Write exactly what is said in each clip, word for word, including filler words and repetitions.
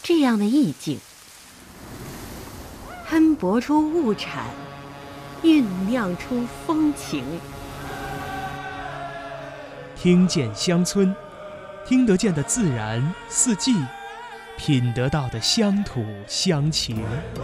这样的意境，喷薄出物产，酝酿出风情。 听见乡村，听得见的自然四季，品得到的乡土乡情。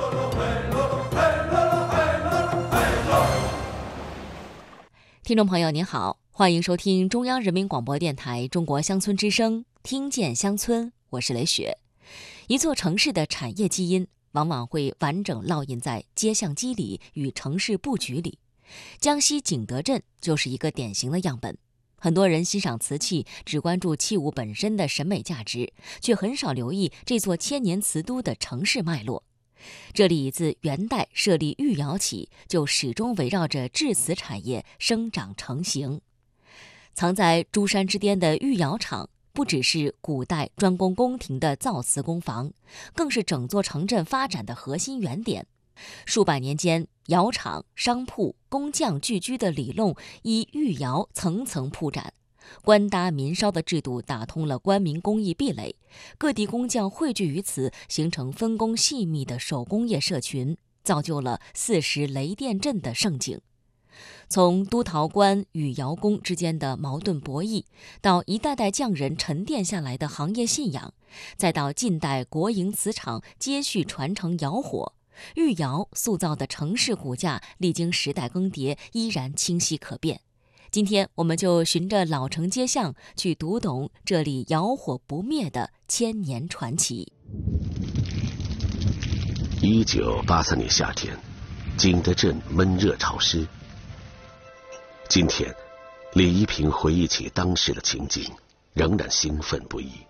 听众朋友您好，欢迎收听中央人民广播电台中国乡村之声，听见乡村，我是雷雪。一座城市的产业基因往往会完整烙印在街巷肌理与城市布局里，江西景德镇就是一个典型的样本。很多人欣赏瓷器，只关注器物本身的审美价值，却很少留意这座千年瓷都的城市脉络。这里自元代设立御窑起，就始终围绕着制瓷产业生长成型。藏在珠山之巅的御窑厂，不只是古代专供宫廷的造瓷工房，更是整座城镇发展的核心原点。数百年间，窑厂、商铺、工匠聚居的里弄依御窑层层铺展，官搭民烧的制度打通了官民工艺壁垒，各地工匠汇聚于此，形成分工细密的手工业社群，造就了四时雷电阵的盛景。从都陶官与窑工之间的矛盾博弈，到一代代匠人沉淀下来的行业信仰，再到近代国营瓷厂接续传承窑火，御窑塑造的城市骨架历经时代更迭，依然清晰可辨。今天我们就循着老城街巷，去读懂这里窑火不灭的千年传奇。 一九八三年夏天，景德镇闷热潮湿。今天，李一平回忆起当时的情景，仍然兴奋不已。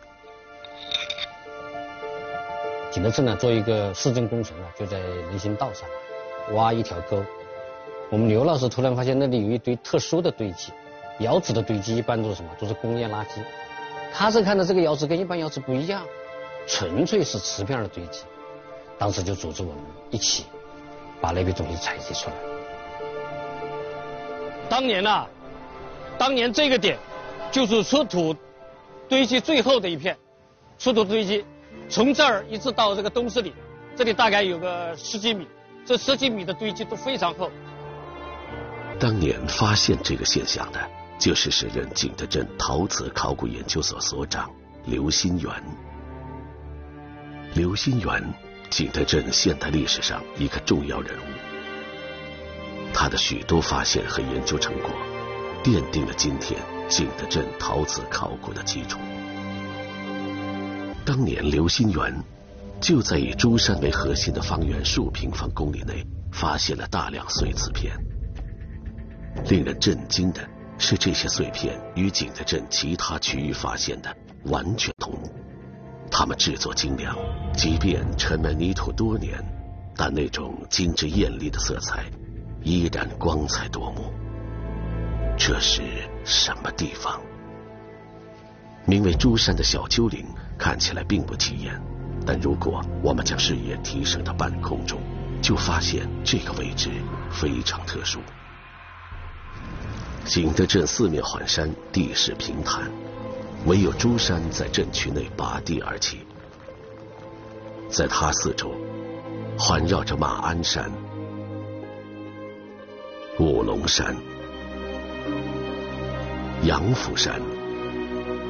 景德镇呢，做一个市政工程呢，就在人行道上挖一条沟。我们刘老师突然发现那里有一堆特殊的堆积，窑址的堆积一般都是什么？都是工业垃圾。他是看到这个窑址跟一般窑址不一样，纯粹是瓷片的堆积。当时就组织我们一起把那批东西采集出来。当年啊，当年这个点就是出土堆积最后的一片，出土堆积从这儿一直到这个东势里，这里大概有个十几米，这十几米的堆积都非常厚。 当年发现这个现象的，就是时任景德镇陶瓷考古研究所所长刘新元。刘新元，景德镇现代历史上一个重要人物。他的许多发现和研究成果，奠定了今天景德镇陶瓷考古的基础。当年刘新元就在以珠山为核心的方圆数平方公里内发现了大量碎瓷片。令人震惊的是，这些碎片与景德镇其他区域发现的完全同。它们制作精良，即便沉埋泥土多年，但那种精致艳丽的色彩依然光彩夺目。这是什么地方？名为珠山的小丘陵看起来并不起眼，但如果我们将视野提升到半空中，就发现这个位置非常特殊。景德镇四面环山，地势平坦，唯有珠山在镇区内拔地而起。在它四周环绕着马鞍山、五龙山、杨府山